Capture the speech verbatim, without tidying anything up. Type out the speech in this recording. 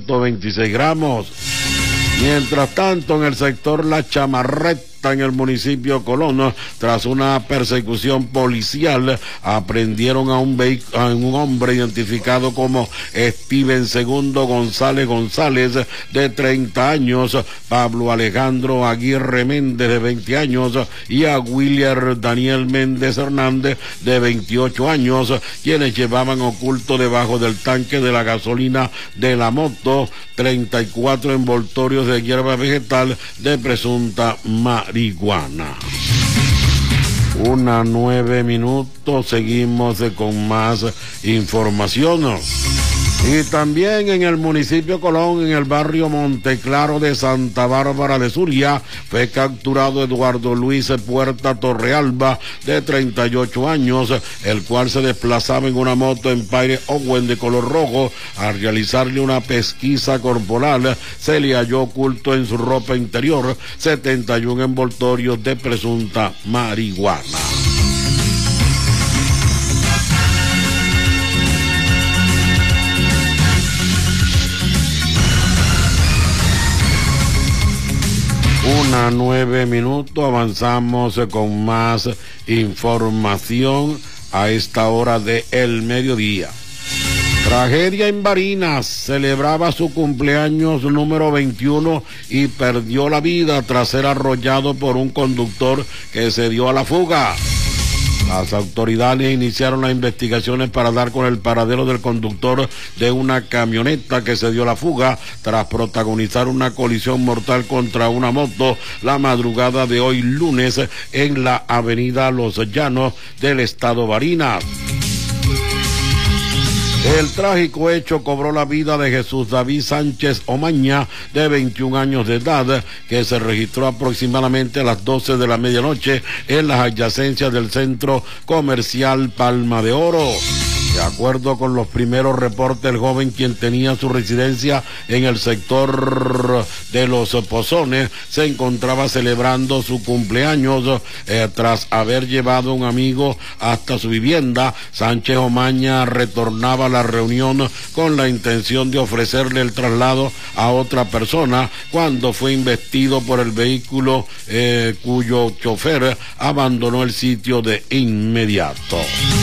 ciento veintiséis gramos. Mientras tanto, en el sector La Chamarreta, en el municipio Colón, tras una persecución policial, aprendieron a un, a un hombre identificado como Steven Segundo González González, de treinta años, Pablo Alejandro Aguirre Méndez, de veinte años, y a William Daniel Méndez Hernández, de veintiocho años, quienes llevaban oculto debajo del tanque de la gasolina de la moto treinta y cuatro envoltorios de hierba vegetal de presunta marihuana. Una nueve minutos, seguimos con más información. Y también en el municipio Colón, en el barrio Monteclaro de Santa Bárbara de Zulia, fue capturado Eduardo Luis Puerta Torrealba, de treinta y ocho años, el cual se desplazaba en una moto Empire Owen de color rojo. Al realizarle una pesquisa corporal, se le halló oculto en su ropa interior setenta y uno envoltorios de presunta marihuana. Una nueve minutos, avanzamos con más información a esta hora de el mediodía. Tragedia en Barinas, celebraba su cumpleaños número veintiuno y perdió la vida tras ser arrollado por un conductor que se dio a la fuga. Las autoridades iniciaron las investigaciones para dar con el paradero del conductor de una camioneta que se dio a la fuga tras protagonizar una colisión mortal contra una moto la madrugada de hoy lunes en la avenida Los Llanos del estado Barinas. El trágico hecho cobró la vida de Jesús David Sánchez Omaña, de veintiún años de edad, que se registró aproximadamente a las doce de la medianoche en las adyacencias del centro comercial Palma de Oro. De acuerdo con los primeros reportes, el joven, quien tenía su residencia en el sector de Los Pozones, se encontraba celebrando su cumpleaños eh, tras haber llevado a un amigo hasta su vivienda. Sánchez Omaña retornaba a la reunión con la intención de ofrecerle el traslado a otra persona cuando fue investido por el vehículo eh, cuyo chofer abandonó el sitio de inmediato.